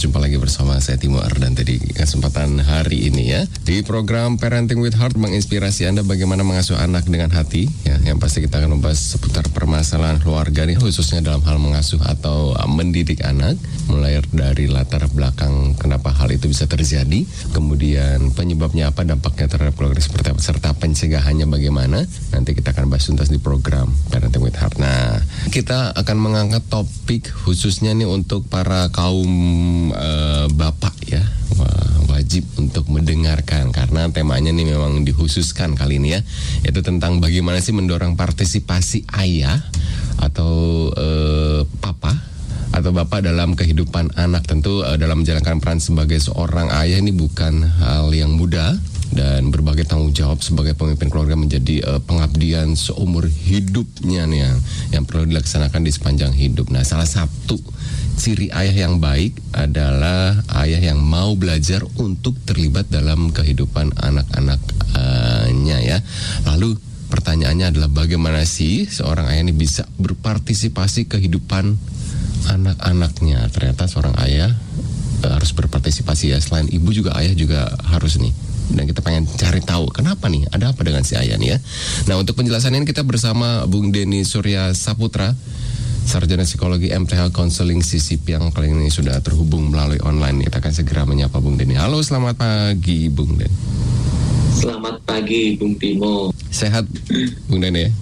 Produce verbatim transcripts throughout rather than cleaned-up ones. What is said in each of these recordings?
Jumpa lagi bersama saya Timo Ardan di kesempatan hari ini ya. Di program Parenting with Heart menginspirasi Anda bagaimana mengasuh anak dengan hati ya. Yang pasti kita akan membahas seputar permasalahan keluarga nih, khususnya dalam hal mengasuh atau mendidik anak. Mulai dari latar belakang kenapa hal itu bisa terjadi, kemudian penyebabnya apa, dampaknya terhadap keluarga seperti apa, serta pencegahannya bagaimana. Nanti kita akan bahas tuntas di program Parenting with Heart. Nah, kita akan mengangkat topik khususnya nih untuk para kaum uh, bapak ya, wajib untuk mendengarkan karena temanya nih memang dikhususkan kali ini ya, yaitu tentang bagaimana sih mendorong partisipasi ayah atau uh, papa atau bapak dalam kehidupan anak. Tentu uh, dalam menjalankan peran sebagai seorang ayah ini bukan hal yang mudah, dan berbagai tanggung jawab sebagai pemimpin keluarga menjadi uh, pengabdian seumur hidupnya nih yang, yang perlu dilaksanakan di sepanjang hidup. Nah, salah satu ciri ayah yang baik adalah ayah yang mau belajar untuk terlibat dalam kehidupan anak-anaknya ya. Lalu pertanyaannya adalah bagaimana sih seorang ayah ini bisa berpartisipasi kehidupan anak-anaknya. Ternyata seorang ayah uh, harus berpartisipasi ya. Selain ibu juga ayah juga harus nih. Dan kita pengen cari tahu kenapa nih, ada apa dengan si ayah nih ya. Nah, untuk penjelasan ini kita bersama Bung Denny Surya Saputra, Sarjana Psikologi M T H Counseling S I P yang kali ini sudah terhubung melalui online. Kita akan segera menyapa Bung Denny. Halo, selamat pagi Bung Denny. Selamat pagi Bung Timo. Sehat Bung Denny ya?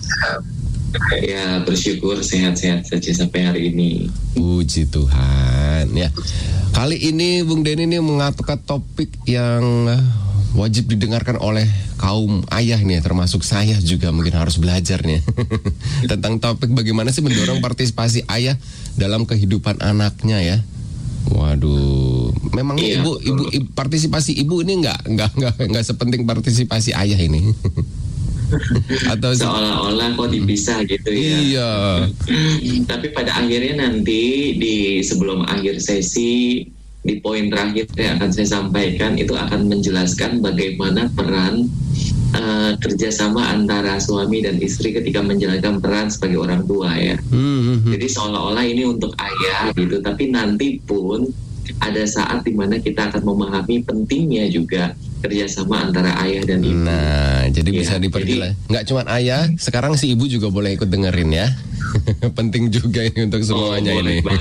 Ya, bersyukur sehat-sehat saja sampai hari ini. Puji Tuhan ya. Kali ini Bung Denny ini mengangkat topik yang wajib didengarkan oleh kaum ayah nih, termasuk saya juga mungkin harus belajar nih tentang topik bagaimana sih mendorong partisipasi ayah dalam kehidupan anaknya ya. Waduh, memang iya, ibu, ibu ibu partisipasi ibu ini nggak nggak nggak nggak sepenting partisipasi ayah ini. Atau seolah-olah kok dipisah gitu ya. Iya. Tapi pada akhirnya nanti di sebelum akhir sesi, di poin terakhir yang akan saya sampaikan itu akan menjelaskan bagaimana peran uh, kerjasama antara suami dan istri ketika menjalankan peran sebagai orang tua ya. Mm-hmm. Jadi seolah-olah ini untuk ayah gitu, tapi nanti pun ada saat dimana kita akan memahami pentingnya juga kerjasama antara ayah dan ibu. Nah, jadi ya, bisa diperjelas. Nggak cuma ayah, sekarang si ibu juga boleh ikut dengerin ya. Penting juga ini untuk semuanya oh, ini.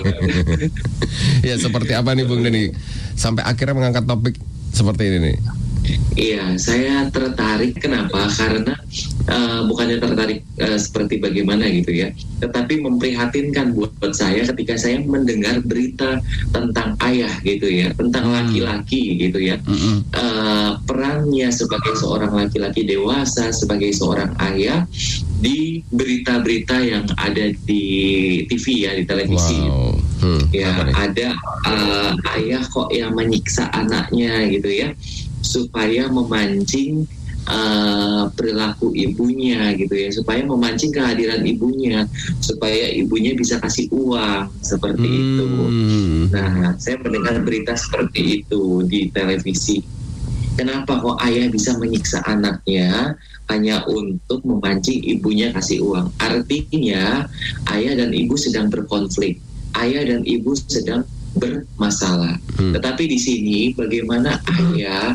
Ya, seperti apa nih Bung Denny sampai akhirnya mengangkat topik seperti ini nih? Iya, saya tertarik. Kenapa? Karena uh, bukannya tertarik uh, seperti bagaimana gitu ya, tetapi memprihatinkan buat, buat saya ketika saya mendengar berita tentang ayah gitu ya, tentang laki-laki gitu ya. Mm-hmm. uh, perannya sebagai seorang laki-laki dewasa, sebagai seorang ayah di berita-berita yang ada di T V ya, di televisi. Wow. Hmm, ya, ada uh, ayah kok yang menyiksa anaknya gitu ya, supaya memancing uh, perilaku ibunya gitu ya, supaya memancing kehadiran ibunya, supaya ibunya bisa kasih uang seperti hmm. itu. Nah, saya mendengar berita seperti itu di televisi. Kenapa kok ayah bisa menyiksa anaknya hanya untuk memancing ibunya kasih uang? Artinya ayah dan ibu sedang berkonflik, ayah dan ibu sedang bermasalah. Hmm. Tetapi di sini bagaimana ayah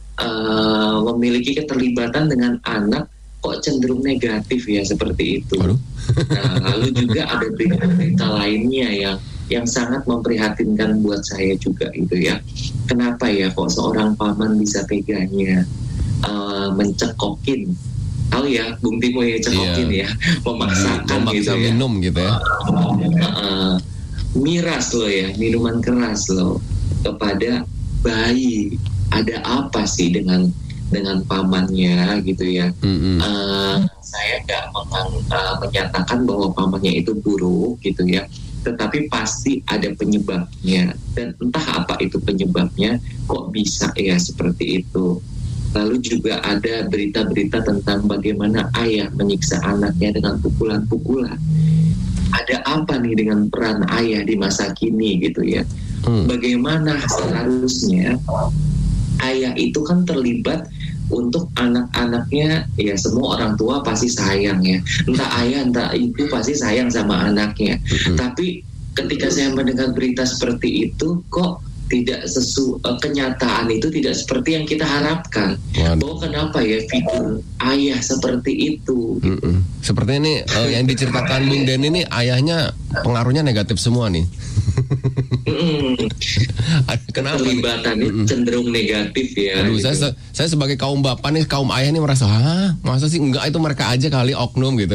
Uh, memiliki keterlibatan dengan anak kok cenderung negatif ya, seperti itu. Nah, lalu juga ada berita-berita lainnya yang yang sangat memprihatinkan buat saya juga gitu ya. Kenapa ya kok seorang paman bisa teganya uh, mencekokin, tahu ya Bung Timo ya, cekokin yeah. ya, memaksakan Memaksa gitu ya, minum gitu ya, uh, uh, miras loh ya, minuman keras loh kepada bayi. Ada apa sih dengan dengan pamannya gitu ya? Mm-hmm. Uh, saya nggak uh, menyatakan bahwa pamannya itu buruk gitu ya, tetapi pasti ada penyebabnya, dan entah apa itu penyebabnya, kok bisa ya seperti itu. Lalu juga ada berita-berita tentang bagaimana ayah menyiksa anaknya dengan pukulan-pukulan. Ada apa nih dengan peran ayah di masa kini gitu ya? Mm. Bagaimana seharusnya ayah itu kan terlibat untuk anak-anaknya ya. Semua orang tua pasti sayang ya, entah ayah entah ibu pasti sayang sama anaknya. Mm-hmm. Tapi ketika saya mendengar berita seperti itu, kok tidak sesu uh, kenyataan itu tidak seperti yang kita harapkan. Waduh. Bahwa kenapa ya figur ayah seperti itu? Mm-mm. Sepertinya ini uh, yang diceritakan Bung Den ini ayahnya pengaruhnya negatif semua nih. Kenapa? Keterlibatannya nih? cenderung negatif ya. Aduh, gitu. saya saya sebagai kaum bapak nih, kaum ayah nih merasa, hah, masa sih enggak, itu mereka aja kali oknum gitu.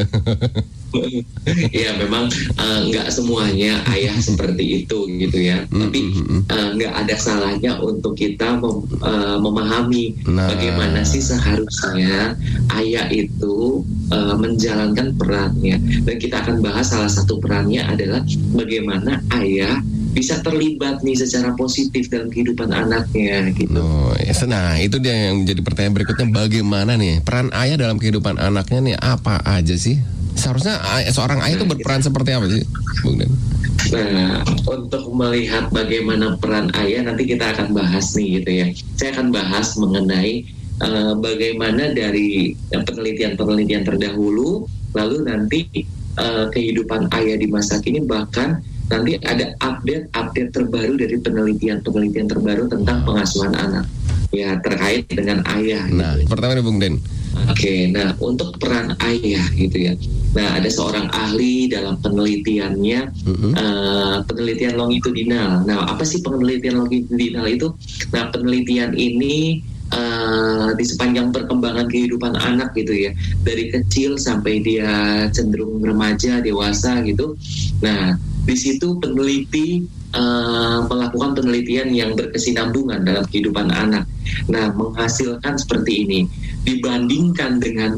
Ya memang uh, nggak semuanya ayah seperti itu gitu ya. Mm, Tapi mm, mm. uh, nggak ada salahnya untuk kita mem- uh, memahami Nah. bagaimana sih seharusnya ayah itu uh, menjalankan perannya. Dan kita akan bahas salah satu perannya adalah bagaimana ayah bisa terlibat nih secara positif dalam kehidupan anaknya gitu. Oh, ya, nah itu dia yang menjadi pertanyaan berikutnya, bagaimana nih peran ayah dalam kehidupan anaknya nih, apa aja sih? Seharusnya ay- seorang ayah itu Nah, berperan seperti apa sih, Bung Den? Nah, untuk melihat bagaimana peran ayah nanti kita akan bahas nih gitu ya. Saya akan bahas mengenai uh, bagaimana dari uh, penelitian-penelitian terdahulu, lalu nanti uh, kehidupan ayah di masa kini, bahkan nanti ada update-update terbaru dari penelitian-penelitian terbaru tentang pengasuhan anak ya terkait dengan ayah. Nah, gitu. pertama nih Bung Den. Oke, nah untuk peran ayah gitu ya. Nah, ada seorang ahli dalam penelitiannya, Mm-hmm. uh, penelitian longitudinal. Nah, apa sih penelitian longitudinal itu? Nah, penelitian ini uh, di sepanjang perkembangan kehidupan anak gitu ya, dari kecil sampai dia cenderung remaja, dewasa gitu. Nah, di situ peneliti uh, melakukan penelitian yang berkesinambungan dalam kehidupan anak. Nah, menghasilkan seperti ini. Dibandingkan dengan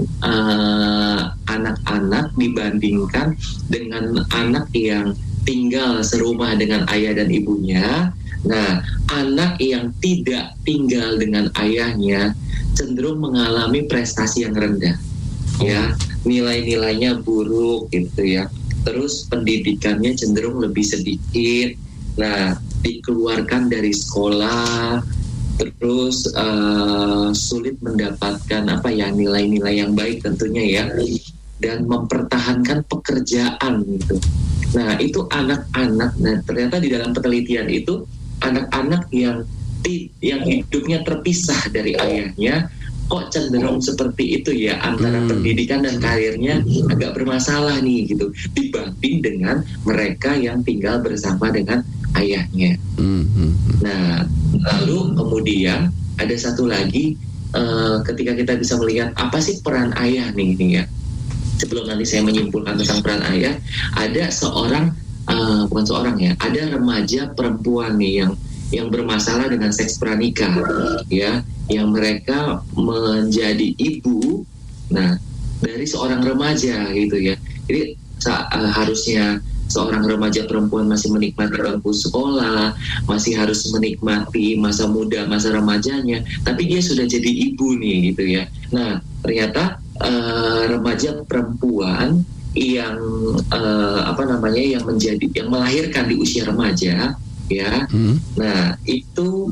uh, anak-anak, dibandingkan dengan anak yang tinggal serumah dengan ayah dan ibunya. Nah, anak yang tidak tinggal dengan ayahnya cenderung mengalami prestasi yang rendah, ya, nilai-nilainya buruk gitu ya. Terus pendidikannya cenderung lebih sedikit. Nah, dikeluarkan dari sekolah, terus uh, sulit mendapatkan apa ya nilai-nilai yang baik tentunya ya, dan mempertahankan pekerjaan gitu. Nah, itu anak-anak. Nah, ternyata di dalam penelitian itu anak-anak yang yang hidupnya terpisah dari ayahnya kok cenderung seperti itu ya, antara Hmm. pendidikan dan karirnya agak bermasalah nih gitu, dibanding dengan mereka yang tinggal bersama dengan ayahnya. Mm-hmm. Nah, lalu kemudian ada satu lagi, uh, ketika kita bisa melihat apa sih peran ayah nih, nih ya. Sebelum nanti saya menyimpulkan tentang peran ayah, ada seorang, uh, bukan seorang ya, ada remaja perempuan nih yang yang bermasalah dengan seks pranikah, ya, yang mereka menjadi ibu, nah dari seorang remaja gitu ya. Jadi uh, harusnya seorang remaja perempuan masih menikmati bangku sekolah, masih harus menikmati masa muda, masa remajanya, tapi dia sudah jadi ibu nih gitu ya. Nah, ternyata uh, remaja perempuan yang uh, apa namanya yang menjadi yang melahirkan di usia remaja, ya. Hmm. Nah, itu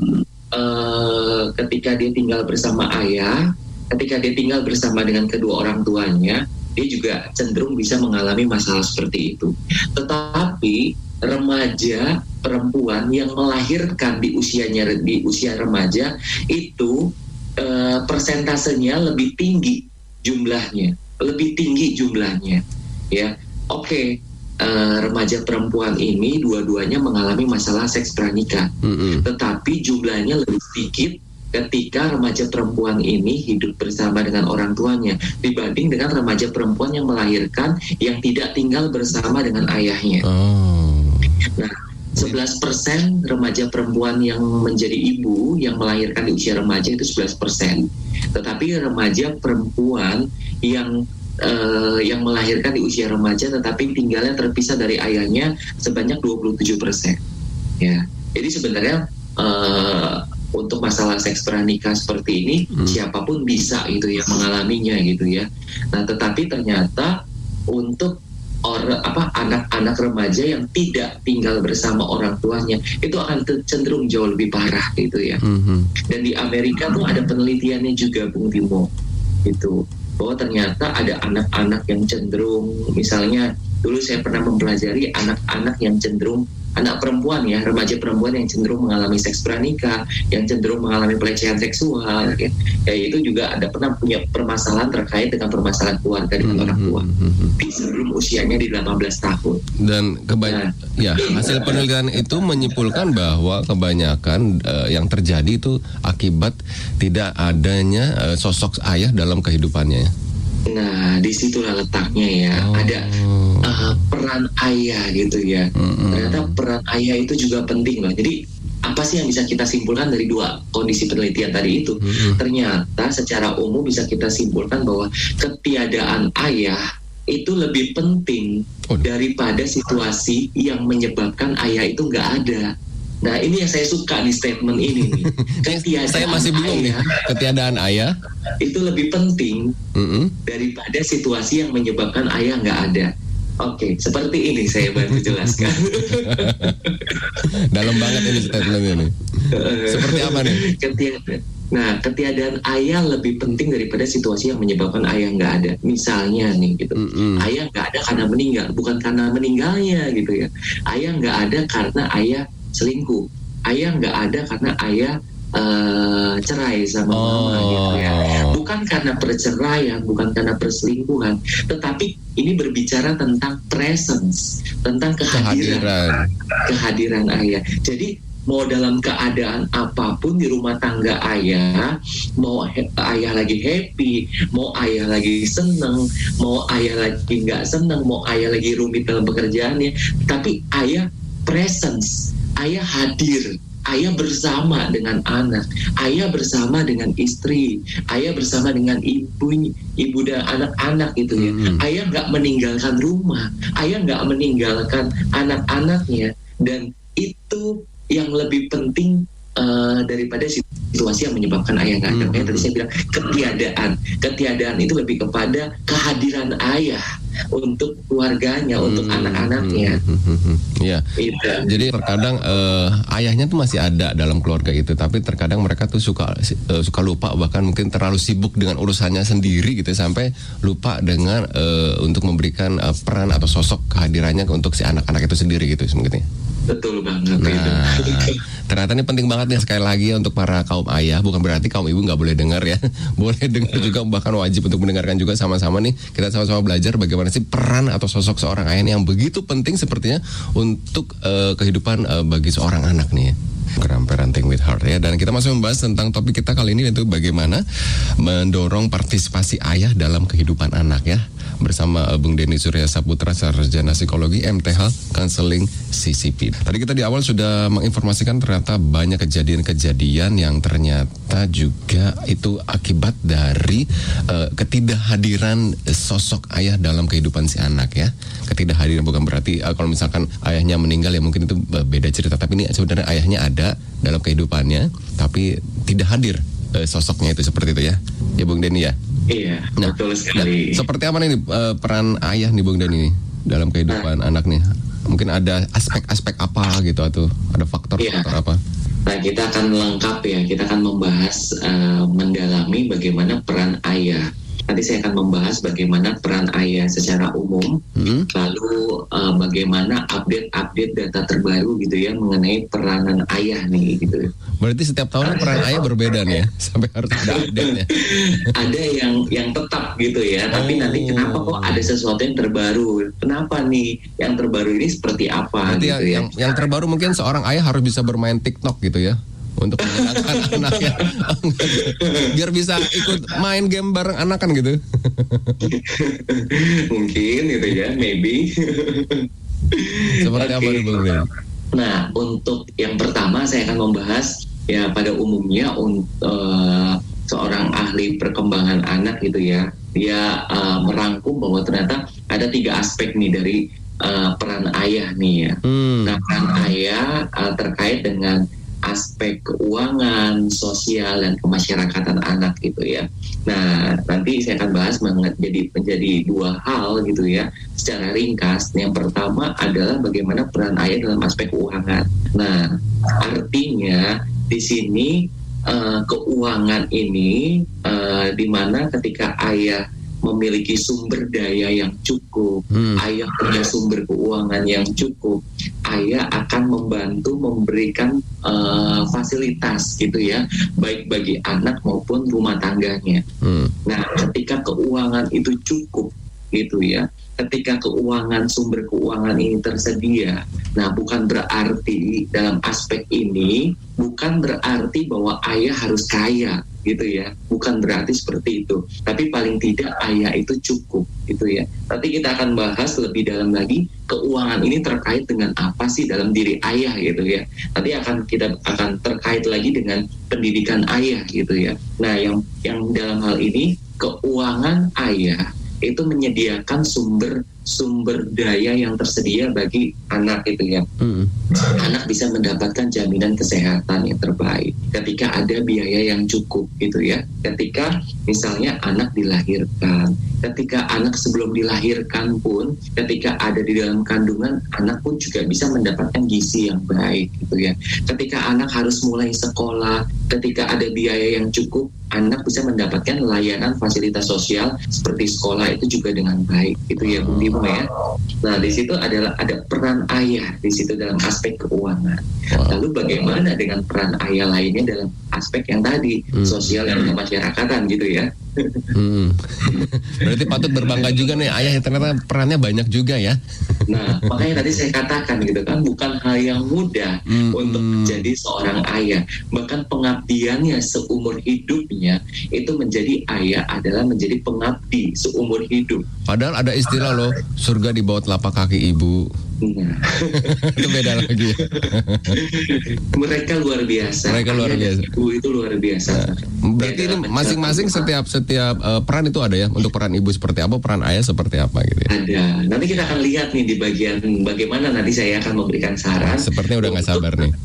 uh, ketika dia tinggal bersama ayah, ketika dia tinggal bersama dengan kedua orang tuanya, dia juga cenderung bisa mengalami masalah seperti itu. Tetapi remaja perempuan yang melahirkan di usianya di usia remaja itu uh, persentasenya lebih tinggi jumlahnya, lebih tinggi jumlahnya, ya. Oke, okay, uh, remaja perempuan ini dua-duanya mengalami masalah seks pranikah, mm-hmm. tetapi jumlahnya lebih sedikit ketika remaja perempuan ini hidup bersama dengan orang tuanya dibanding dengan remaja perempuan yang melahirkan yang tidak tinggal bersama dengan ayahnya. Oh. Nah, sebelas persen remaja perempuan yang menjadi ibu yang melahirkan di usia remaja itu sebelas persen. Tetapi remaja perempuan yang uh, yang melahirkan di usia remaja tetapi tinggalnya terpisah dari ayahnya sebanyak dua puluh tujuh persen. Ya. Jadi sebenarnya uh, untuk masalah seks pranikah seperti ini, hmm. siapapun bisa gitu ya mengalaminya gitu ya. Nah, tetapi ternyata untuk orang apa anak-anak remaja yang tidak tinggal bersama orang tuanya itu akan cenderung jauh lebih parah gitu ya. Hmm. Dan di Amerika tuh ada penelitiannya juga, Bung Timo, gitu, bahwa ternyata ada anak-anak yang cenderung, misalnya dulu saya pernah mempelajari anak-anak yang cenderung anak perempuan ya, remaja perempuan yang cenderung mengalami seks pranikah, yang cenderung mengalami pelecehan seksual, ya, ya itu juga ada pernah punya permasalahan terkait dengan permasalahan keluarga dengan hmm, orang tua hmm, di sebelum usianya di delapan belas tahun. Dan kebanyakan, nah, ya hasil penelitian itu menyimpulkan bahwa kebanyakan uh, yang terjadi itu akibat tidak adanya uh, sosok ayah dalam kehidupannya. Nah, disitulah letaknya ya. Oh. Ada uh, peran ayah gitu ya. Mm-hmm. Ternyata peran ayah itu juga penting loh. Jadi apa sih yang bisa kita simpulkan dari dua kondisi penelitian tadi itu? Mm-hmm. Ternyata secara umum bisa kita simpulkan bahwa ketiadaan ayah itu lebih penting oh. daripada situasi yang menyebabkan ayah itu nggak ada. Nah, ini yang saya suka nih statement ini nih. Ketiadaan saya masih bingung nih. Ketiadaan ayah itu lebih penting mm-hmm. daripada situasi yang menyebabkan ayah nggak ada. Oke, seperti ini saya bantu jelaskan. Dalam banget ini statement ini. Seperti apa nih? Ketiadaan. Nah, ketiadaan ayah lebih penting daripada situasi yang menyebabkan ayah nggak ada. Misalnya nih gitu, mm-hmm. ayah nggak ada karena meninggal, bukan karena meninggalnya gitu ya. Ayah nggak ada karena ayah selingkuh, ayah nggak ada karena ayah uh, cerai sama oh. mama gitu ya. Bukan karena perceraian, bukan karena perselingkuhan, tetapi ini berbicara tentang presence, tentang kehadiran, kehadiran, kehadiran ayah. Jadi mau dalam keadaan apapun di rumah tangga ayah, mau he- ayah lagi happy, mau ayah lagi seneng, mau ayah lagi nggak seneng, mau ayah lagi rumit dalam pekerjaannya, tapi ayah presence, ayah hadir, ayah bersama dengan anak, ayah bersama dengan istri, ayah bersama dengan ibu, ibu dan anak-anak gitu ya. Hmm. Ayah nggak meninggalkan rumah, ayah nggak meninggalkan anak-anaknya, dan itu yang lebih penting uh, daripada situasi yang menyebabkan ayah nggak ada. Hmm. Kayak tadi saya bilang ketiadaan, ketiadaan itu lebih kepada kehadiran ayah untuk keluarganya, hmm, untuk anak-anaknya. Hmm, hmm, hmm, ya. Itu. Jadi terkadang uh, ayahnya tuh masih ada dalam keluarga itu, tapi terkadang mereka tuh suka uh, suka lupa, bahkan mungkin terlalu sibuk dengan urusannya sendiri gitu, sampai lupa dengan uh, untuk memberikan uh, peran atau sosok kehadirannya untuk si anak-anak itu sendiri gitu mungkin. Betul banget. Nah, ternyata ini penting banget nih, sekali lagi untuk para kaum ayah, bukan berarti kaum ibu nggak boleh dengar ya, boleh dengar juga, bahkan wajib untuk mendengarkan juga. Sama-sama nih kita sama-sama belajar bagaimana sih peran atau sosok seorang ayah yang begitu penting sepertinya untuk uh, kehidupan uh, bagi seorang anak nih ya. Program Parenting with Heart ya, dan kita masih membahas tentang topik kita kali ini, yaitu bagaimana mendorong partisipasi ayah dalam kehidupan anak ya, bersama Bung Denny Surya Saputra, Sarjana Psikologi, M T H, Counseling, C C P. Tadi kita di awal sudah menginformasikan ternyata banyak kejadian-kejadian yang ternyata juga itu akibat dari uh, ketidakhadiran sosok ayah dalam kehidupan si anak ya. Ketidakhadiran bukan berarti uh, kalau misalkan ayahnya meninggal ya mungkin itu uh, beda cerita, tapi ini sebenarnya ayahnya ada dalam kehidupannya tapi tidak hadir uh, sosoknya itu, seperti itu ya. Ya Bung Denny ya. Iya, nah, betul sekali. Nah, seperti apa nih uh, peran ayah nih Bung Denny dalam kehidupan nah. anak nih? Mungkin ada aspek-aspek apa gitu, atau ada faktor-faktor iya. apa? Nah, kita akan lengkap ya, kita akan membahas uh, mendalami bagaimana peran ayah. Nanti saya akan membahas bagaimana peran ayah secara umum, hmm. lalu uh, bagaimana update-update data terbaru gitu ya mengenai peranan ayah nih gitu. Berarti setiap tahun peran ayah berbeda nih ya, sampai harus ada update-nya. Ada yang yang tetap gitu ya, tapi oh. nanti kenapa kok ada sesuatu yang terbaru? Kenapa nih yang terbaru ini seperti apa? Berarti gitu yang, ya. yang terbaru mungkin seorang ayah harus bisa bermain TikTok gitu ya, untuk menyenangkan anaknya, biar bisa ikut main game bareng anak kan gitu. Mungkin gitu ya, maybe. Seperti okay. apa nih Bung Ben? Nah, untuk yang pertama saya akan membahas ya pada umumnya untuk uh, seorang ahli perkembangan anak gitu ya, dia uh, merangkum bahwa ternyata ada tiga aspek nih dari uh, peran ayah nih ya. Hmm. Nah, peran ayah uh, terkait dengan aspek keuangan, sosial, dan kemasyarakatan anak gitu ya. Nah, nanti saya akan bahas menjadi menjadi dua hal gitu ya, secara ringkas. Yang pertama adalah bagaimana peran ayah dalam aspek keuangan. Nah, artinya di sini uh, keuangan ini uh, di mana ketika ayah memiliki sumber daya yang cukup, hmm. ayah punya sumber keuangan yang cukup, ayah akan membantu memberikan uh, fasilitas gitu ya, baik bagi anak maupun rumah tangganya. Hmm. Nah, ketika keuangan itu cukup gitu ya, ketika keuangan, sumber keuangan ini tersedia, nah bukan berarti dalam aspek ini bukan berarti bahwa ayah harus kaya gitu ya, bukan berarti seperti itu, tapi paling tidak ayah itu cukup gitu ya. Nanti kita akan bahas lebih dalam lagi keuangan ini terkait dengan apa sih dalam diri ayah gitu ya. Nanti akan kita akan terkait lagi dengan pendidikan ayah gitu ya. Nah, yang yang dalam hal ini keuangan ayah itu menyediakan sumber sumber daya yang tersedia bagi anak itu ya. Mm. Anak bisa mendapatkan jaminan kesehatan yang terbaik ketika ada biaya yang cukup gitu ya. Ketika misalnya anak dilahirkan, ketika anak sebelum dilahirkan pun, ketika ada di dalam kandungan, anak pun juga bisa mendapatkan gizi yang baik gitu ya. Ketika anak harus mulai sekolah, ketika ada biaya yang cukup, anak bisa mendapatkan layanan fasilitas sosial seperti sekolah itu juga dengan baik gitu ya Bu Bimo ya. Nah, di situ adalah ada peran ayah di situ dalam aspek keuangan. Wow. Lalu bagaimana dengan peran ayah lainnya dalam aspek yang tadi, hmm. sosial dan kemasyarakatan gitu ya. Hmm. Berarti patut berbangga juga nih ayah, ternyata perannya banyak juga ya. Nah, makanya tadi saya katakan gitu kan, bukan hal yang mudah hmm. untuk menjadi seorang ayah. Bahkan pengabdiannya seumur hidupnya itu menjadi ayah adalah menjadi pengabdi seumur hidup. Padahal ada istilah loh, surga di bawah telapak kaki ibu. Nah. Itu beda lagi. Mereka luar biasa. Mereka luar biasa. Ibu itu luar biasa. Nah, berarti itu masing-masing setiap setiap uh, peran itu ada ya. Untuk peran ibu seperti apa, peran ayah seperti apa gitu ya. Ada. Nanti kita akan lihat nih di bagian bagaimana nanti saya akan memberikan saran. Sepertinya udah nggak sabar nih.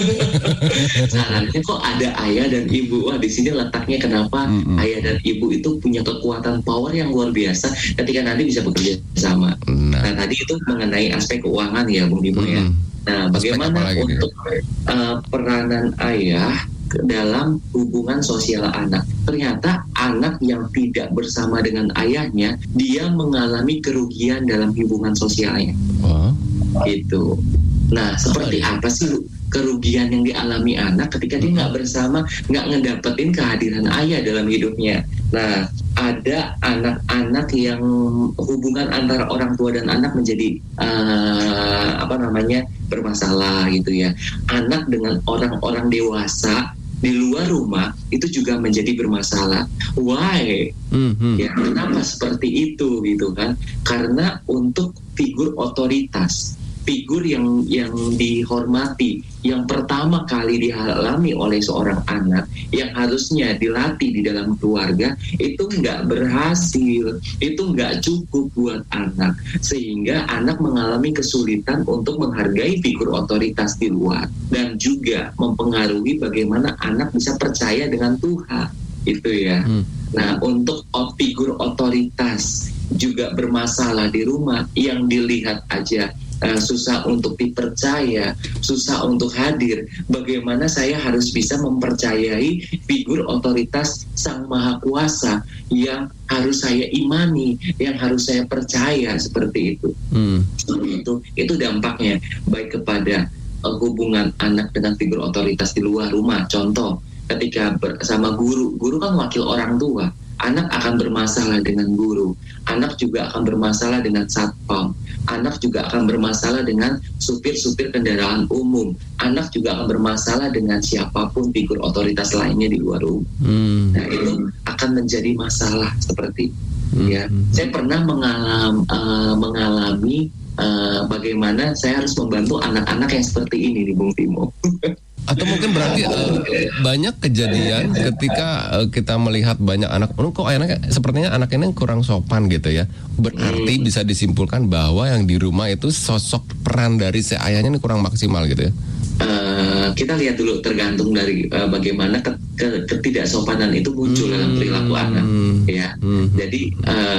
Sarannya kok ada ayah dan ibu. Wah, di sini letaknya kenapa mm-hmm. ayah dan ibu itu punya kekuatan power yang luar biasa ketika nanti bisa bekerja sama. Nah, nah tadi itu mengenai aspek keuangan ya Bung Bimo mm-hmm. ya. Nah, bagaimana untuk uh, peranan ayah dalam hubungan sosial anak. Ternyata anak yang tidak bersama dengan ayahnya, dia mengalami kerugian dalam hubungan sosialnya. Oh. Gitu. Nah, seperti apa sih kerugian yang dialami anak ketika dia nggak bersama, nggak ngedapetin kehadiran ayah dalam hidupnya? Nah, ada anak-anak yang hubungan antara orang tua dan anak menjadi uh, apa namanya bermasalah gitu ya. Anak dengan orang-orang dewasa di luar rumah itu juga menjadi bermasalah. Why? Mm-hmm. Ya, kenapa seperti itu gitu kan? Karena untuk figur otoritas, figur yang yang dihormati, yang pertama kali dialami oleh seorang anak, yang harusnya dilatih di dalam keluarga, itu nggak berhasil, itu nggak cukup buat anak, sehingga anak mengalami kesulitan untuk menghargai figur otoritas di luar, dan juga mempengaruhi bagaimana anak bisa percaya dengan Tuhan, itu ya. Hmm. Nah, untuk figur otoritas juga bermasalah di rumah, yang dilihat aja Uh, susah untuk dipercaya, susah untuk hadir. Bagaimana saya harus bisa mempercayai figur otoritas Sang Maha Kuasa yang harus saya imani, yang harus saya percaya seperti itu. Hmm. Seperti itu, itu dampaknya baik kepada uh, hubungan anak dengan figur otoritas di luar rumah. Contoh, ketika bersama guru, guru kan wakil orang tua. Anak akan bermasalah dengan guru, anak juga akan bermasalah dengan satpam, anak juga akan bermasalah dengan supir-supir kendaraan umum, anak juga akan bermasalah dengan siapapun figur otoritas lainnya di luar rumah. Hmm. Nah, itu akan menjadi masalah seperti hmm. ya. Saya pernah mengalam, uh, mengalami uh, bagaimana saya harus membantu anak-anak yang seperti ini di Bung Timo. Atau mungkin berarti uh, banyak kejadian ketika uh, kita melihat banyak anak, oh, kok anaknya sepertinya anak ini kurang sopan gitu ya. Berarti hmm. bisa disimpulkan bahwa yang di rumah itu sosok peran dari si ayahnya ini kurang maksimal gitu ya. Uh, kita lihat dulu tergantung dari uh, bagaimana ke, ke, ketidaksopanan itu muncul hmm. dalam perilaku anak ya. Hmm. Jadi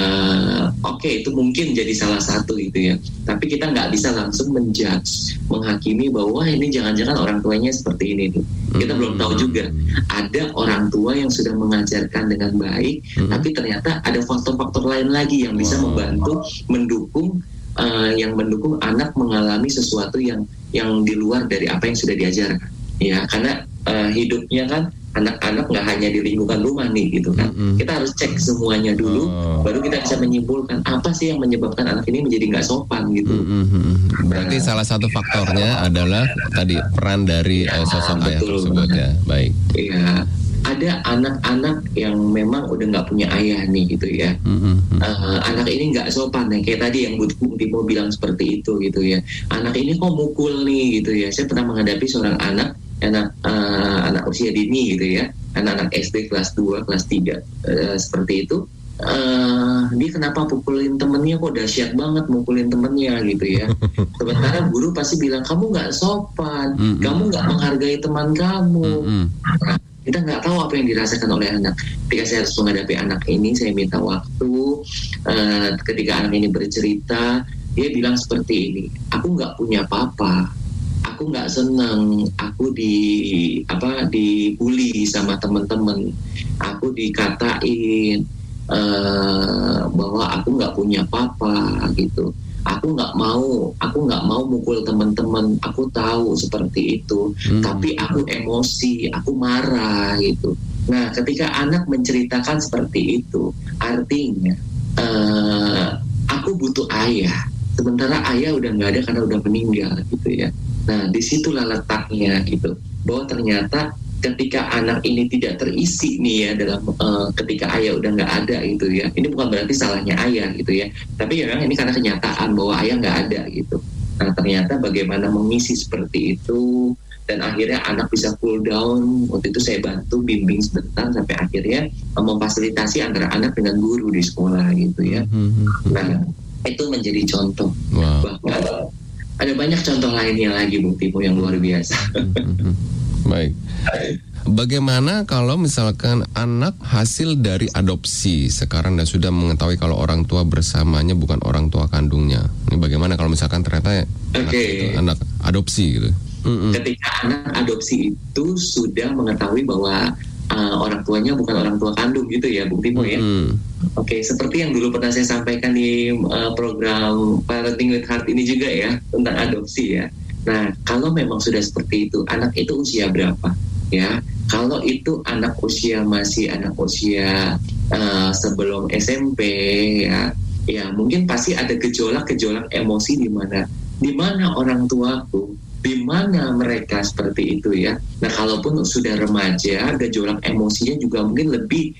uh, oke okay, itu mungkin jadi salah satu gitu ya. Tapi kita nggak bisa langsung menjudge, menghakimi bahwa ini jangan-jangan orang tuanya seperti ini nih. Kita hmm. belum tahu juga. Ada orang tua yang sudah mengajarkan dengan baik, hmm. tapi ternyata ada faktor-faktor lain lagi yang bisa wow. membantu, mendukung uh, yang mendukung anak mengalami sesuatu yang yang di luar dari apa yang sudah diajarkan. Ya, karena uh, hidupnya kan anak-anak nggak hanya di lingkungan rumah nih gitu kan. Mm-hmm. Kita harus cek semuanya dulu, oh. baru kita bisa menyimpulkan apa sih yang menyebabkan anak ini menjadi nggak sopan gitu. Mm-hmm. Berarti nah, salah satu faktornya adalah tadi peran dari ya, uh, sosok ayah tersebut ya. Baik. Iya. Ada anak-anak yang memang udah nggak punya ayah nih gitu ya. Mm-hmm. Uh, anak ini nggak sopan nih, kayak tadi yang Bung Timo bilang seperti itu gitu ya. Anak ini kok mukul nih gitu ya. Saya pernah menghadapi seorang anak anak uh, anak usia dini gitu ya, anak-anak S D kelas dua, kelas tiga uh, seperti itu. Uh, dia kenapa pukulin temennya, kok dahsyat banget mukulin temennya gitu ya. Sementara guru pasti bilang kamu nggak sopan, mm-hmm. kamu nggak menghargai teman kamu. Mm-hmm. Nah, kita nggak tahu apa yang dirasakan oleh anak. Ketika saya harus menghadapi anak ini, saya minta waktu. Uh, ketika anak ini bercerita, dia bilang seperti ini, aku nggak punya papa. Aku nggak senang, aku di apa dibully sama teman-teman, aku dikatain uh, bahwa aku nggak punya papa gitu. Aku nggak mau, aku nggak mau mukul teman-teman. Aku tahu seperti itu, hmm. tapi aku emosi, aku marah gitu. Nah, ketika anak menceritakan seperti itu, artinya uh, aku butuh ayah. Sementara ayah udah nggak ada karena udah meninggal gitu ya. Nah, disitulah letaknya gitu, bahwa ternyata ketika anak ini tidak terisi nih ya dalam uh, ketika ayah udah nggak ada gitu ya, ini bukan berarti salahnya ayah gitu ya, tapi ya memang ini karena kenyataan bahwa ayah nggak ada gitu. Nah, ternyata bagaimana mengisi seperti itu, dan akhirnya anak bisa cool down. Waktu itu saya bantu bimbing sebentar sampai akhirnya uh, memfasilitasi antara anak dengan guru di sekolah gitu ya. Nah, itu menjadi contoh. Wow. Bahkan ada banyak contoh lainnya lagi Bung Timo yang luar biasa. Baik. Bagaimana kalau misalkan anak hasil dari adopsi sekarang dan sudah mengetahui kalau orang tua bersamanya bukan orang tua kandungnya? Ini bagaimana kalau misalkan ternyata okay. anak, anak adopsi gitu? Mm-mm. Ketika anak adopsi itu sudah mengetahui bahwa uh, orang tuanya bukan orang tua kandung gitu ya Bung Timo ya. Mm. Oke, okay, seperti yang dulu pernah saya sampaikan di uh, program Parenting with Heart ini juga ya, tentang adopsi ya. Nah, kalau memang sudah seperti itu, anak itu usia berapa ya? Kalau itu anak usia masih anak usia uh, sebelum S M P ya, ya mungkin pasti ada gejolak-gejolak emosi di mana di mana orang tuaku, di mana mereka seperti itu ya. Nah, kalaupun sudah remaja, gejolak emosinya juga mungkin lebih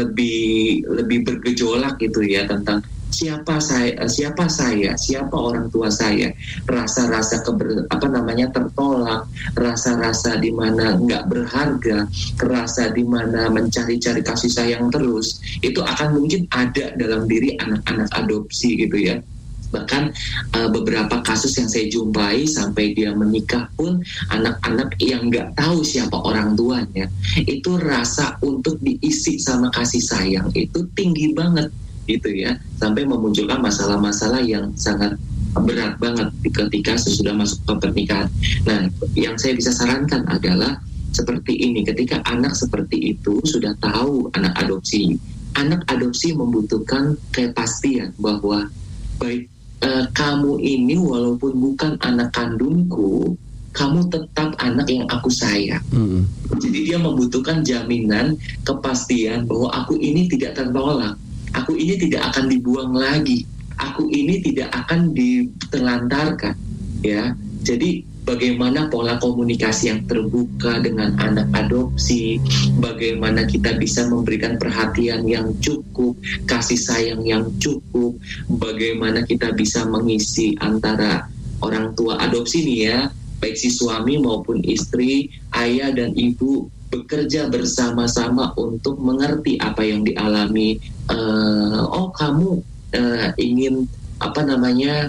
lebih lebih bergejolak gitu ya, tentang siapa saya, siapa saya, siapa orang tua saya, rasa-rasa keber, apa namanya tertolak, rasa-rasa di mana nggak berharga, rasa di mana mencari-cari kasih sayang terus, itu akan mungkin ada dalam diri anak-anak adopsi gitu ya. Bahkan uh, beberapa kasus yang saya jumpai sampai dia menikah pun, anak-anak yang nggak tahu siapa orang tuanya, itu rasa untuk diisi sama kasih sayang itu tinggi banget gitu ya, sampai memunculkan masalah-masalah yang sangat berat banget ketika sesudah masuk ke pernikahan. Nah, yang saya bisa sarankan adalah seperti ini, ketika anak seperti itu sudah tahu anak adopsi, anak adopsi membutuhkan kepastian bahwa baik Uh, kamu ini walaupun bukan anak kandungku, kamu tetap anak yang aku sayang. Mm. Jadi dia membutuhkan jaminan, kepastian bahwa aku ini tidak tertolak, aku ini tidak akan dibuang lagi, aku ini tidak akan ditelantarkan. Ya, jadi bagaimana pola komunikasi yang terbuka dengan anak adopsi, bagaimana kita bisa memberikan perhatian yang cukup, kasih sayang yang cukup, bagaimana kita bisa mengisi antara orang tua adopsi nih ya, baik si suami maupun istri, ayah dan ibu bekerja bersama-sama untuk mengerti apa yang dialami. Uh, oh kamu uh, ingin apa namanya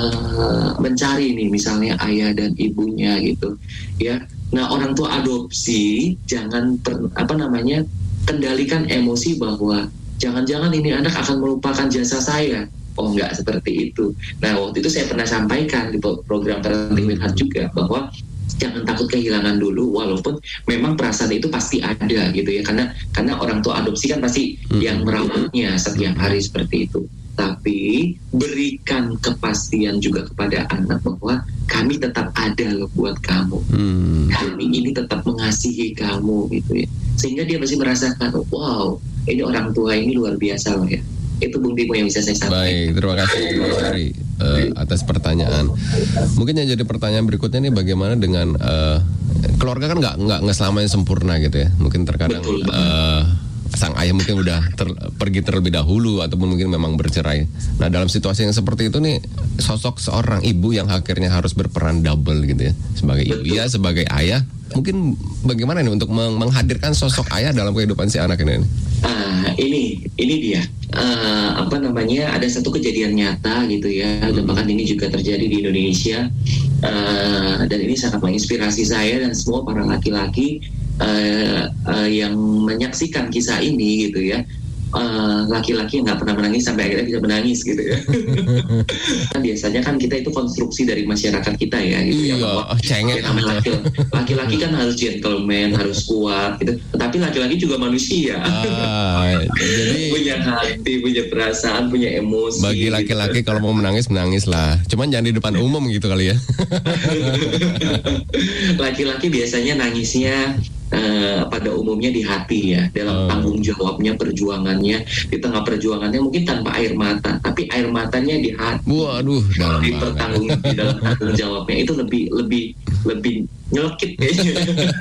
uh, mencari nih misalnya ayah dan ibunya gitu ya. Nah, orang tua adopsi jangan per, apa namanya kendalikan emosi bahwa jangan-jangan ini anak akan melupakan jasa saya. Oh, enggak seperti itu. Nah, waktu itu saya pernah sampaikan di program Parenting with Heart juga bahwa jangan takut kehilangan dulu, walaupun memang perasaan itu pasti ada gitu ya, karena karena orang tua adopsi kan pasti hmm. yang merawatnya setiap hari seperti itu. tapi berikan kepastian juga kepada anak bahwa kami tetap ada loh buat kamu. Hmm. Kami ini tetap mengasihi kamu gitu ya. Sehingga dia masih merasakan, wow, ini orang tua ini luar biasa loh ya. Itu Bung Timo yang bisa saya sampaikan. Baik, terima kasih Mas Ari uh, atas pertanyaan. Mungkin yang jadi pertanyaan berikutnya nih, bagaimana dengan uh, keluarga kan nggak nggak nggak selamanya sempurna gitu ya. Mungkin terkadang uh, sang ayah mungkin udah ter, pergi terlebih dahulu ataupun mungkin memang bercerai. Nah, dalam situasi yang seperti itu nih, sosok seorang ibu yang akhirnya harus berperan double gitu ya, sebagai ibu ya, sebagai ayah. Mungkin bagaimana nih untuk meng- menghadirkan sosok ayah dalam kehidupan si anak ini? Ah, ini ini dia. Uh, apa namanya? Ada satu kejadian nyata gitu ya, dan bahkan ini juga terjadi di Indonesia. Uh, dan ini sangat menginspirasi saya dan semua para laki-laki Uh, uh, yang menyaksikan kisah ini gitu ya, uh, laki-laki yang nggak pernah menangis sampai akhirnya bisa menangis gitu ya. Kan biasanya kan kita itu konstruksi dari masyarakat kita ya gitu iya, ya, bahwa cengeng laki, laki-laki kan harus gentleman, harus kuat gitu, tetapi laki-laki juga manusia. Ah, jadi punya hati, punya perasaan, punya emosi. Bagi laki-laki gitu, kalau mau menangis menangis lah, cuman jangan di depan umum gitu kali ya. Laki-laki biasanya nangisnya Uh, pada umumnya di hati ya, dalam tanggung jawabnya, perjuangannya, di tengah perjuangannya mungkin tanpa air mata, tapi air matanya di hati. Waduh, dalam di pertanggung di dalam tanggung jawabnya itu lebih lebih lebih nyelekit kayaknya.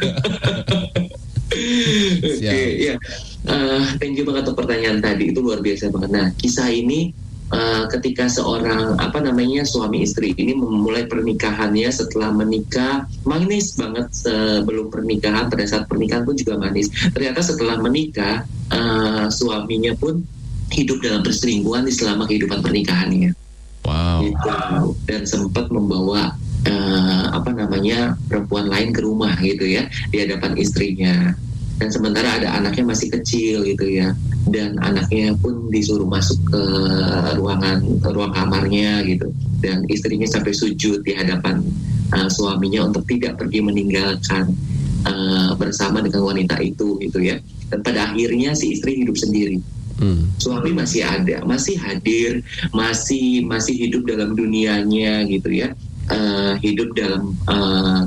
Oke, okay, ya. Uh, thank you banget untuk pertanyaan tadi, itu luar biasa banget. Nah, kisah ini Uh, ketika seorang apa namanya suami istri ini memulai pernikahannya, setelah menikah manis banget sebelum pernikahan, pada saat pernikahan pun juga manis. Ternyata setelah menikah uh, suaminya pun hidup dalam perselingkuhan di selama kehidupan pernikahannya. Wow. Gitu. Dan sempat membawa uh, apa namanya perempuan lain ke rumah gitu ya, di hadapan istrinya. Dan sementara ada anaknya masih kecil gitu ya, dan anaknya pun disuruh masuk ke ruangan ruang kamarnya gitu, dan istrinya sampai sujud di hadapan uh, suaminya untuk tidak pergi meninggalkan uh, bersama dengan wanita itu gitu ya. Dan pada akhirnya si istri hidup sendiri. Hmm. Suami masih ada, masih hadir, masih masih hidup dalam dunianya gitu ya, uh, hidup dalam uh,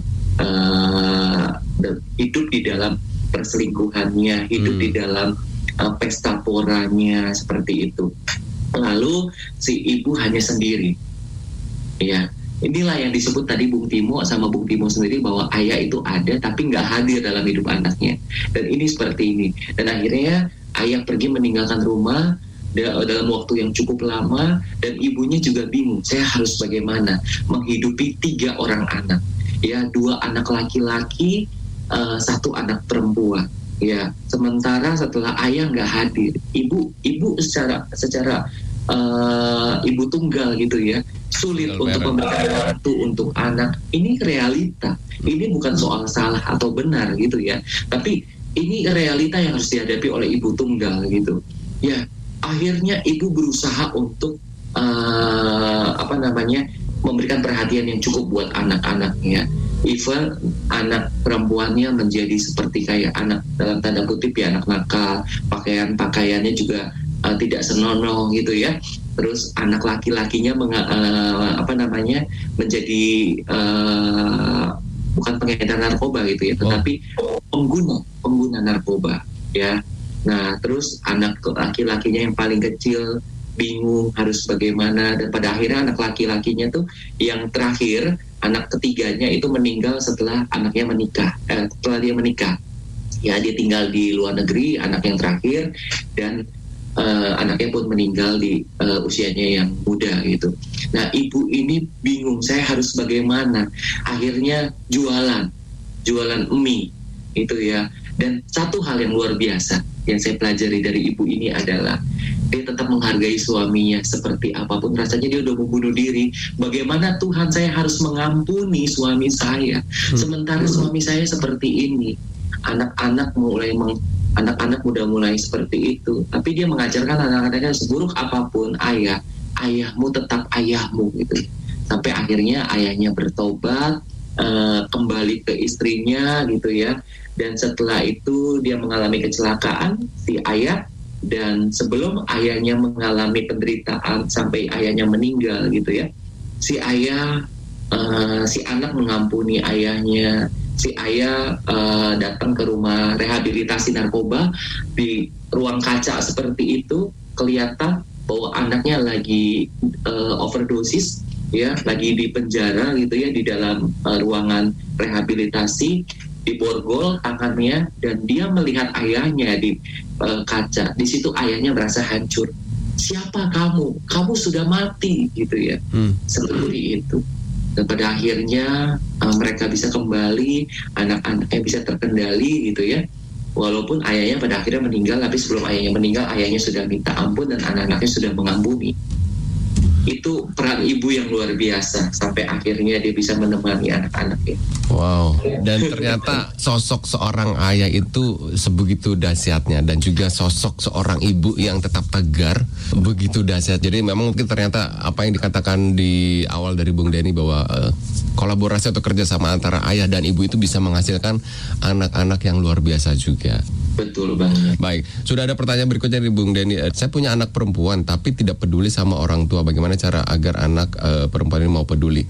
uh, hidup di dalam perselingkuhannya, hidup hmm. di dalam uh, pesta poranya seperti itu. Lalu si ibu hanya sendiri. Ya, inilah yang disebut tadi Bung Timo sama Bung Timo sendiri, bahwa ayah itu ada tapi nggak hadir dalam hidup anaknya. Dan ini seperti ini. Dan akhirnya ayah pergi meninggalkan rumah dalam waktu yang cukup lama, dan ibunya juga bingung. Saya harus bagaimana menghidupi tiga orang anak. Ya, dua anak laki-laki, Uh, satu anak perempuan ya. Sementara setelah ayah nggak hadir, ibu ibu secara secara uh, ibu tunggal gitu ya, sulit Benar, untuk memberikan waktu untuk anak. Ini realita, ini bukan soal salah atau benar gitu ya, tapi ini realita yang harus dihadapi oleh ibu tunggal gitu ya. Akhirnya ibu berusaha untuk uh, apa namanya memberikan perhatian yang cukup buat anak-anaknya. Even anak perempuannya menjadi seperti kayak anak dalam tanda kutip ya, anak nakal, pakaian-pakaiannya juga uh, tidak senonoh gitu ya. Terus anak laki-lakinya menga, uh, apa namanya menjadi uh, bukan pengedar narkoba gitu ya, tetapi pengguna pengguna narkoba ya. Nah, terus anak laki-lakinya yang paling kecil bingung harus bagaimana, dan pada akhirnya anak laki-lakinya tuh yang terakhir, anak ketiganya itu meninggal setelah anaknya menikah, eh, setelah dia menikah. Ya, dia tinggal di luar negeri, anak yang terakhir, dan uh, anaknya pun meninggal di uh, usianya yang muda gitu. Nah, ibu ini bingung, saya harus bagaimana? Akhirnya jualan, jualan mie itu ya. Dan satu hal yang luar biasa yang saya pelajari dari ibu ini adalah dia tetap menghargai suaminya seperti apapun rasanya. Dia udah membunuh diri, bagaimana Tuhan saya harus mengampuni suami saya, sementara suami saya seperti ini. Anak-anak mulai meng, anak-anak udah mulai seperti itu, tapi dia mengajarkan anak-anaknya seburuk apapun ayah, ayahmu tetap ayahmu gitu. Sampai akhirnya ayahnya bertobat, uh, kembali ke istrinya gitu ya. Dan setelah itu dia mengalami kecelakaan, si ayah dan sebelum ayahnya mengalami penderitaan sampai ayahnya meninggal gitu ya, si ayah uh, si anak mengampuni ayahnya, si ayah uh, datang ke rumah rehabilitasi narkoba. Di ruang kaca seperti itu kelihatan bahwa anaknya lagi uh, overdosis ya, lagi di penjara gitu ya, di dalam uh, ruangan rehabilitasi, diborgol tangannya, dan dia melihat ayahnya di uh, kaca. Di situ ayahnya merasa hancur. Siapa kamu? Kamu sudah mati gitu ya. Hmm. Seperti itu. Dan pada akhirnya uh, mereka bisa kembali, anak-anaknya bisa terkendali gitu ya. Walaupun ayahnya pada akhirnya meninggal, tapi sebelum ayahnya meninggal, ayahnya sudah minta ampun dan anak-anaknya sudah mengampuni. Itu peran ibu yang luar biasa sampai akhirnya dia bisa menemani anak-anaknya. Wow. Dan ternyata sosok seorang ayah itu sebegitu dahsyatnya, dan juga sosok seorang ibu yang tetap tegar begitu dahsyat. Jadi memang mungkin ternyata apa yang dikatakan di awal dari Bung Denny bahwa uh, kolaborasi atau kerjasama antara ayah dan ibu itu bisa menghasilkan anak-anak yang luar biasa juga. Betul banget. Baik, sudah ada pertanyaan berikutnya dari Bung Denny. Saya punya anak perempuan tapi tidak peduli sama orang tua. Bagaimana cara agar anak uh, perempuan ini mau peduli?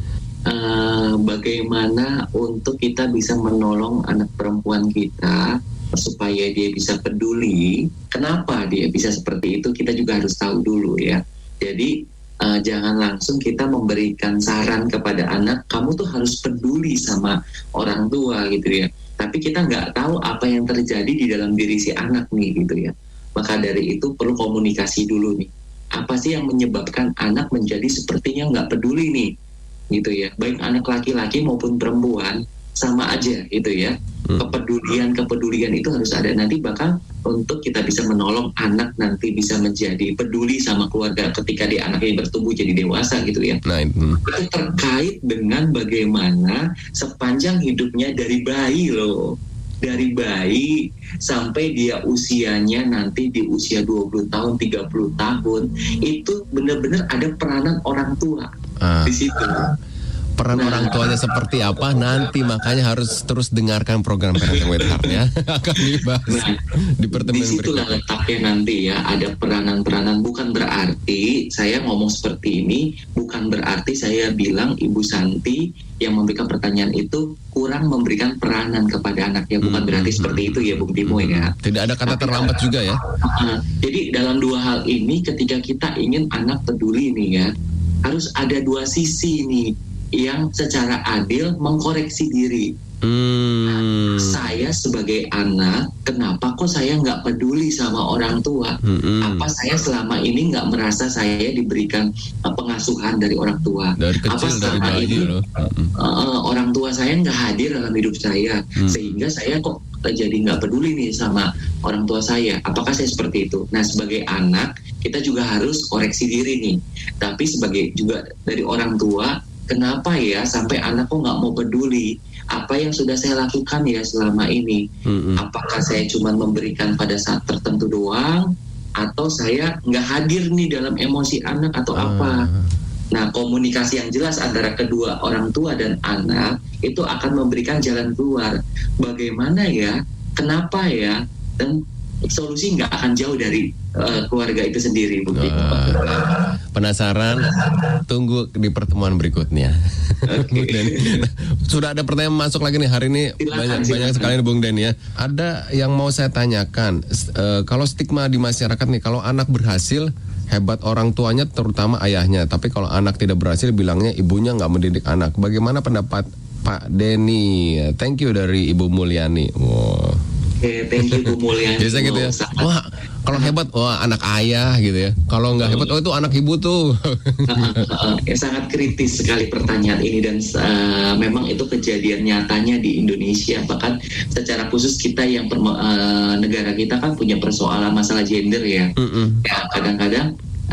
Uh, bagaimana untuk kita bisa menolong anak perempuan kita supaya dia bisa peduli? Kenapa dia bisa seperti itu? Kita juga harus tahu dulu ya. Jadi uh, jangan langsung kita memberikan saran kepada anak, kamu tuh harus peduli sama orang tua gitu ya. Tapi kita nggak tahu apa yang terjadi di dalam diri si anak nih gitu ya. Maka dari itu perlu komunikasi dulu nih. Apa sih yang menyebabkan anak menjadi sepertinya nggak peduli nih, gitu ya. Baik anak laki-laki maupun perempuan sama aja gitu ya. Kepedulian kepedulian itu harus ada, nanti bakal untuk kita bisa menolong anak nanti bisa menjadi peduli sama keluarga ketika dia anaknya bertumbuh jadi dewasa gitu ya. Nah, itu terkait dengan bagaimana sepanjang hidupnya dari bayi loh, dari bayi sampai dia usianya nanti di usia dua puluh tahun, tiga puluh tahun, itu benar-benar ada peranan orang tua ah. di situ. Peran nah, orang tuanya seperti apa nanti, makanya harus terus dengarkan program Parenting with Heart ya. Akan dibahas nah, di pertemuan berikutnya. Disitulah letaknya nanti ya, ada peranan-peranan. Bukan berarti saya ngomong seperti ini, bukan berarti saya bilang Ibu Santi yang memberikan pertanyaan itu kurang memberikan peranan kepada anaknya. Bukan hmm, berarti hmm, seperti itu ya Bung Timo hmm, ya. Tidak ada kata Tapi, terlambat juga ya. Uh, jadi dalam dua hal ini ketika kita ingin anak peduli nih ya, harus ada dua sisi nih yang secara adil mengkoreksi diri. Hmm. Nah, saya sebagai anak, kenapa kok saya nggak peduli sama orang tua? Hmm. Apa saya selama ini nggak merasa saya diberikan uh, pengasuhan dari orang tua? Dari kecil, apa selama dari ini uh, orang tua saya nggak hadir dalam hidup saya, hmm. sehingga saya kok jadi nggak peduli nih sama orang tua saya? Apakah saya seperti itu? Nah, sebagai anak kita juga harus koreksi diri nih. Tapi sebagai juga dari orang tua, kenapa ya sampai anak kok nggak mau peduli? Apa yang sudah saya lakukan ya selama ini? Mm-hmm. Apakah saya cuma memberikan pada saat tertentu doang? Atau saya nggak hadir nih dalam emosi anak atau uh. apa? Nah, komunikasi yang jelas antara kedua orang tua dan anak itu akan memberikan jalan keluar. Bagaimana ya? Kenapa ya? Dan solusi nggak akan jauh dari uh, keluarga itu sendiri. Uh, penasaran? Tunggu di pertemuan berikutnya. Okay. Sudah ada pertanyaan masuk lagi nih hari ini. Silakan, banyak silakan. banyak sekali nih Bung Denny ya. Ada yang mau saya tanyakan. Uh, kalau stigma di masyarakat nih, kalau anak berhasil hebat orang tuanya, terutama ayahnya. Tapi kalau anak tidak berhasil, bilangnya ibunya nggak mendidik anak. Bagaimana pendapat Pak Denny? Thank you dari Ibu Mulyani. Wow. Oke, thank you Bu Mulyani. Biasa gitu ya. Wah, kalau hebat, wah anak ayah gitu ya. Kalau nggak hebat, oh itu anak ibu tuh. uh, uh, uh, sangat kritis sekali pertanyaan ini, dan uh, memang itu kejadian nyatanya di Indonesia. Bahkan secara khusus kita yang per, uh, negara kita kan punya persoalan masalah gender ya. Mm-mm. Ya kadang-kadang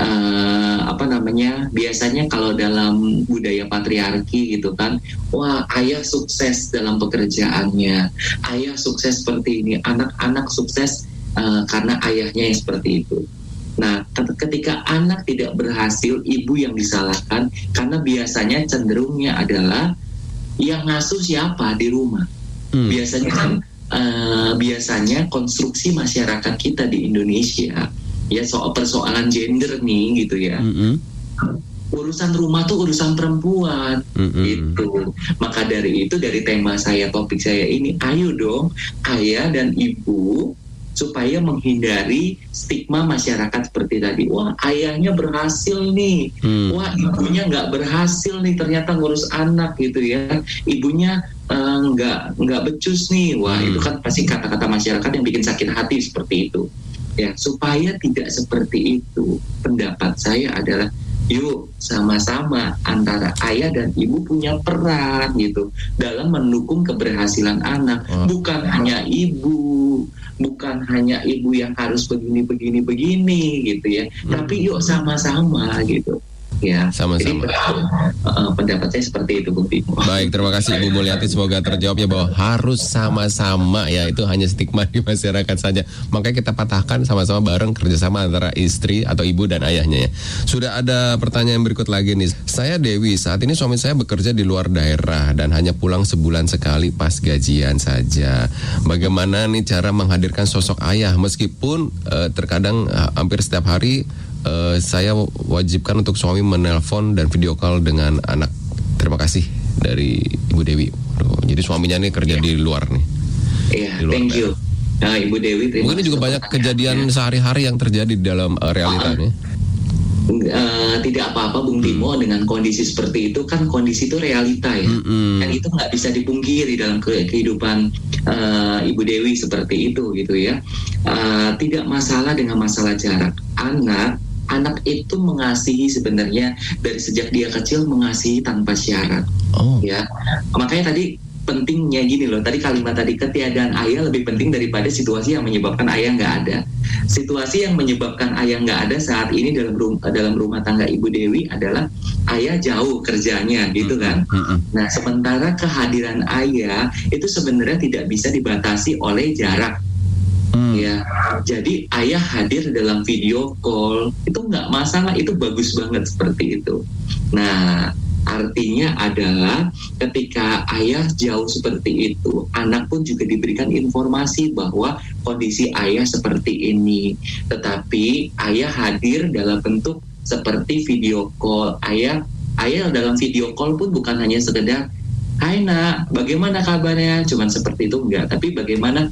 Uh, apa namanya biasanya kalau dalam budaya patriarki gitu kan, wah ayah sukses dalam pekerjaannya, ayah sukses seperti ini, anak-anak sukses uh, karena ayahnya yang seperti itu. Nah, ketika anak tidak berhasil, ibu yang disalahkan, karena biasanya cenderungnya adalah yang ngasuh siapa di rumah. hmm. Biasanya kan uh, biasanya konstruksi masyarakat kita di Indonesia ya soal persoalan gender nih gitu ya. Mm-hmm. Urusan rumah tuh urusan perempuan, mm-hmm. gitu. Maka dari itu, dari tema saya, topik saya ini, ayo dong ayah dan ibu supaya menghindari stigma masyarakat seperti tadi. Wah, ayahnya berhasil nih, mm. wah ibunya nggak berhasil nih, ternyata ngurus anak gitu ya. Ibunya uh, nggak nggak becus nih, wah mm. itu kan pasti kata-kata masyarakat yang bikin sakit hati seperti itu. Ya, supaya tidak seperti itu, pendapat saya adalah yuk sama-sama antara ayah dan ibu punya peran gitu dalam mendukung keberhasilan anak. Oh. Bukan hanya ibu, bukan hanya ibu yang harus begini begini begini gitu ya. Hmm. Tapi yuk sama-sama gitu. Ya, sama-sama. Jadi, uh, pendapat saya seperti itu, Bung Timo. Baik, terima kasih Ibu Mulyati. Semoga terjawab ya bahwa harus sama-sama ya, itu hanya stigma di masyarakat saja. Makanya kita patahkan sama-sama bareng, kerjasama antara istri atau ibu dan ayahnya ya. Sudah ada pertanyaan berikut lagi nih. Saya Dewi, saat ini suami saya bekerja di luar daerah dan hanya pulang sebulan sekali pas gajian saja. Bagaimana nih cara menghadirkan sosok ayah meskipun uh, terkadang uh, hampir setiap hari Uh, saya wajibkan untuk suami menelpon dan video call dengan anak. Terima kasih dari Ibu Dewi. Aduh, jadi suaminya nih kerja yeah. di luar nih. Iya, yeah, thank you. Nah, Ibu Dewi, terima Mungkin juga banyak kejadian ya. sehari-hari yang terjadi di dalam uh, realitanya. Uh, tidak apa-apa Bung Timo, hmm. dengan kondisi seperti itu kan kondisi itu realita ya, hmm. dan itu nggak bisa dipungkiri dalam ke- kehidupan uh, Ibu Dewi seperti itu gitu ya. Uh, tidak masalah dengan masalah jarak. Anak Anak itu mengasihi sebenarnya dari sejak dia kecil, mengasihi tanpa syarat. Oh. Ya, makanya tadi pentingnya gini loh. Tadi kalimat tadi, ketiadaan ayah lebih penting daripada situasi yang menyebabkan ayah nggak ada. Situasi yang menyebabkan ayah nggak ada saat ini dalam rum- dalam rumah tangga Ibu Dewi adalah ayah jauh kerjanya, gitu kan. Nah, sementara kehadiran ayah itu sebenarnya tidak bisa dibatasi oleh jarak. Hmm. Ya, jadi ayah hadir dalam video call itu nggak masalah, itu bagus banget seperti itu. Nah, artinya adalah ketika ayah jauh seperti itu, anak pun juga diberikan informasi bahwa kondisi ayah seperti ini. Tetapi ayah hadir dalam bentuk seperti video call. Ayah, ayah dalam video call pun bukan hanya sekedar, "Hai nak, bagaimana kabarnya?" Cuman seperti itu enggak, tapi bagaimana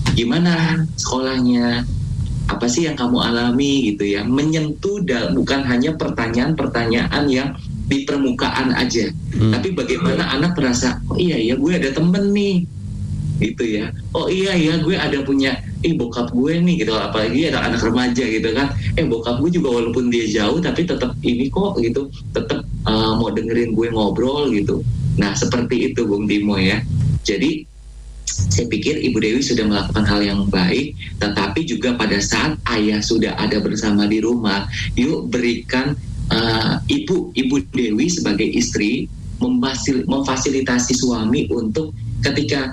gimana sekolahnya, apa sih yang kamu alami gitu ya, menyentuh dal- bukan hanya pertanyaan-pertanyaan yang di permukaan aja, hmm. tapi bagaimana anak merasa, oh iya ya gue ada temen nih gitu ya, oh iya ya gue ada punya, eh bokap gue nih gitu, apalagi ada anak remaja gitu kan, eh bokap gue juga walaupun dia jauh tapi tetap ini kok gitu, tetap uh, mau dengerin gue ngobrol gitu. Nah seperti itu Bung Timo ya. Jadi saya pikir Ibu Dewi sudah melakukan hal yang baik, tetapi juga pada saat ayah sudah ada bersama di rumah, yuk berikan uh, ibu Ibu Dewi sebagai istri memfasil, memfasilitasi suami untuk ketika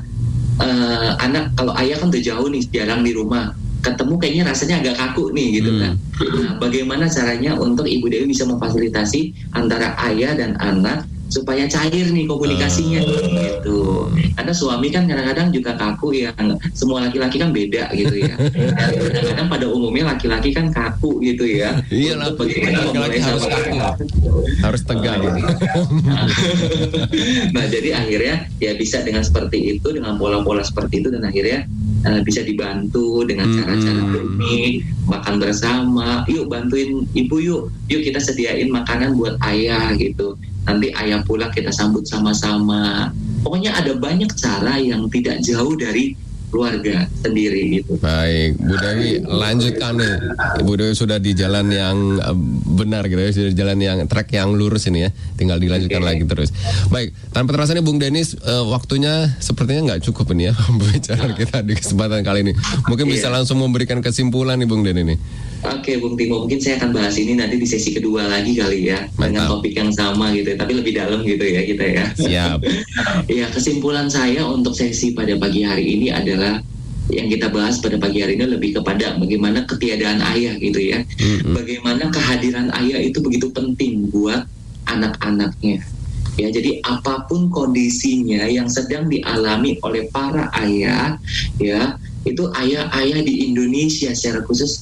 uh, anak, kalau ayah kan udah jauh nih, jarang di rumah, ketemu kayaknya rasanya agak kaku nih gitu hmm. kan. Nah, bagaimana caranya untuk Ibu Dewi bisa memfasilitasi antara ayah dan anak supaya cair nih komunikasinya uh. gitu. Karena suami kan kadang-kadang juga kaku ya, semua laki-laki kan beda gitu ya. Dan kadang-kadang pada umumnya laki-laki kan kaku gitu ya. Iya lah, laki-laki harus kaku, harus tegang. Nah jadi akhirnya ya bisa dengan seperti itu, dengan pola-pola seperti itu, dan akhirnya uh, bisa dibantu dengan hmm. cara-cara ini, makan bersama, yuk bantuin ibu yuk, yuk kita sediain makanan buat ayah gitu. Nanti ayah pulang kita sambut sama-sama. Pokoknya ada banyak cara yang tidak jauh dari keluarga sendiri gitu. Baik, Bu Dewi, lanjutkan nih. Bu Dewi sudah di jalan yang benar gitu ya, sudah di jalan yang track yang lurus ini ya. Tinggal dilanjutkan okay. lagi terus. Baik, tanpa terasa nih Bung Denis, uh, waktunya sepertinya nggak cukup ini ya pembicaraan kita di kesempatan kali ini. Mungkin bisa yeah. langsung memberikan kesimpulan nih Bung Denis nih. Oke, Bung Timo, mungkin saya akan bahas ini nanti di sesi kedua lagi kali ya. Mantap. Dengan topik yang sama gitu, tapi lebih dalam gitu ya kita ya. Siap. Ya, kesimpulan saya untuk sesi pada pagi hari ini adalah yang kita bahas pada pagi hari ini lebih kepada bagaimana ketiadaan ayah gitu ya. Mm-hmm. Bagaimana kehadiran ayah itu begitu penting buat anak-anaknya. Ya, jadi apapun kondisinya yang sedang dialami oleh para ayah, ya, itu ayah-ayah di Indonesia secara khusus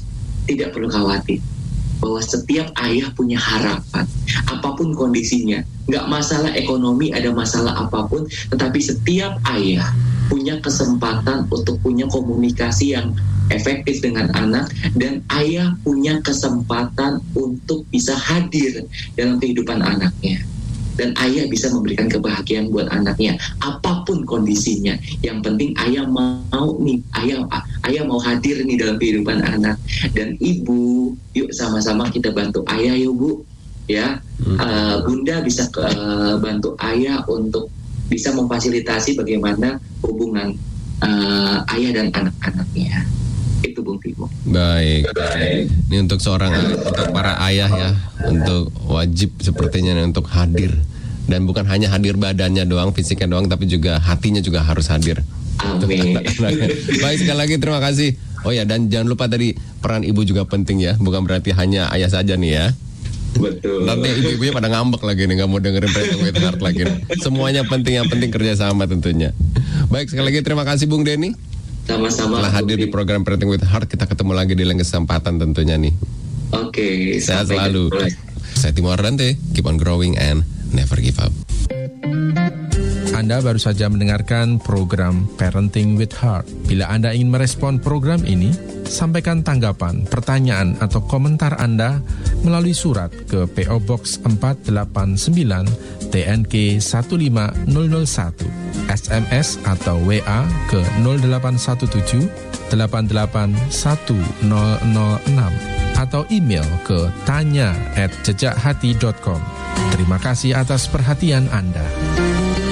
tidak perlu khawatir. Bahwa setiap ayah punya harapan, apapun kondisinya, nggak masalah ekonomi, ada masalah apapun, tetapi setiap ayah punya kesempatan untuk punya komunikasi yang efektif dengan anak, dan ayah punya kesempatan untuk bisa hadir dalam kehidupan anaknya. Dan ayah bisa memberikan kebahagiaan buat anaknya, apapun kondisinya. Yang penting ayah mau nih, ayah ayah mau hadir nih dalam kehidupan anak. Dan ibu, yuk sama-sama kita bantu ayah yuk Bu, ya. Hmm. Uh, Bunda bisa uh, bantu ayah untuk bisa memfasilitasi bagaimana hubungan uh, ayah dan anak-anaknya. Itu Bung Timo. Baik. Baik. Ini untuk seorang untuk para ayah ya, untuk wajib sepertinya untuk hadir, dan bukan hanya hadir badannya doang, fisiknya doang, tapi juga hatinya juga harus hadir. Amin. Baik, sekali lagi terima kasih. Oh ya, dan jangan lupa tadi peran ibu juga penting ya, bukan berarti hanya ayah saja nih ya. Betul. Nanti ibu-ibunya pada ngambek lagi nih, nggak mau dengerin Parenting with Heart lagi. Semuanya penting, yang penting kerjasama tentunya. Baik, sekali lagi terima kasih Bung Denny. Sama-sama. Setelah hadir di program Parenting with Heart, kita ketemu lagi di lain kesempatan tentunya nih. Oke. Sehat selalu. Saya Timo Ardante, keep on growing and never give up. Anda baru saja mendengarkan program Parenting with Heart. Bila Anda ingin merespon program ini, sampaikan tanggapan, pertanyaan, atau komentar Anda melalui surat ke P O Box empat delapan sembilan T N K satu lima nol nol satu, S M S atau W A ke nol delapan satu tujuh delapan delapan satu nol nol enam atau email ke tanya at jejak hati dot com. Terima kasih atas perhatian Anda.